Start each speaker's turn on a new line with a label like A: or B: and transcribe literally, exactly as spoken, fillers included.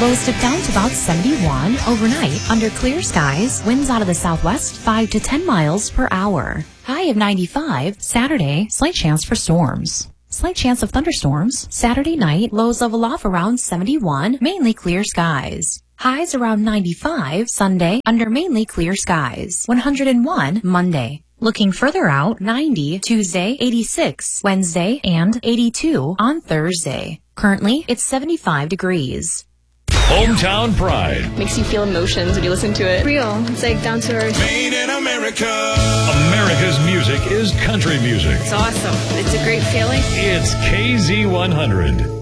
A: Lows dip down to about seventy-one. Overnight, under clear skies, winds out of the southwest five to ten miles per hour. High of ninety-five. Saturday, slight chance for storms. Slight chance of thunderstorms. Saturday night, lows level off around seventy-one, mainly clear skies. Highs around ninety-five. Sunday, under mainly clear skies. one hundred one Monday. Looking further out, ninety Tuesday, eighty-six Wednesday, and eighty-two on Thursday. Currently, it's seventy-five degrees.
B: Hometown Pride.
C: Makes you feel emotions when you listen to it.
D: Real. It's like down to earth.
B: Made in America. America's music is country music.
D: It's awesome. It's a great feeling.
B: It's K Z one hundred.